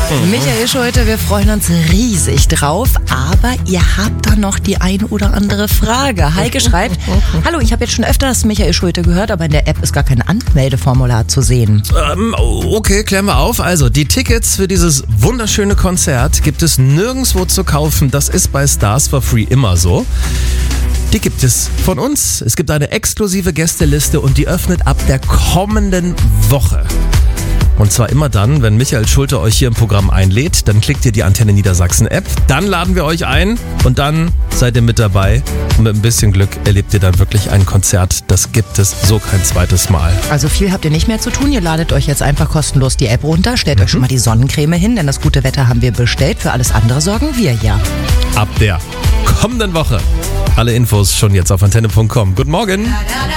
Michael Schulte, wir freuen uns riesig drauf, aber ihr habt da noch die ein oder andere Frage. Heike schreibt, hallo, ich habe jetzt schon öfters Michael Schulte gehört, aber in der App ist gar kein Anmeldeformular zu sehen. Okay, klären wir auf. Also, die Tickets für dieses wunderschöne Konzert gibt es nirgendwo zu kaufen. Das ist bei Stars for Free immer so. Die gibt es von uns. Es gibt eine exklusive Gästeliste und die öffnet ab der kommenden Woche. Und zwar immer dann, wenn Michael Schulte euch hier im Programm einlädt, dann klickt ihr die Antenne Niedersachsen App, dann laden wir euch ein und dann seid ihr mit dabei. Und mit ein bisschen Glück erlebt ihr dann wirklich ein Konzert. Das gibt es so kein zweites Mal. Also viel habt ihr nicht mehr zu tun. Ihr ladet euch jetzt einfach kostenlos die App runter, stellt euch schon mal die Sonnencreme hin, denn das gute Wetter haben wir bestellt. Für alles andere sorgen wir ja. Ab der kommenden Woche. Alle Infos schon jetzt auf antenne.com. Guten Morgen.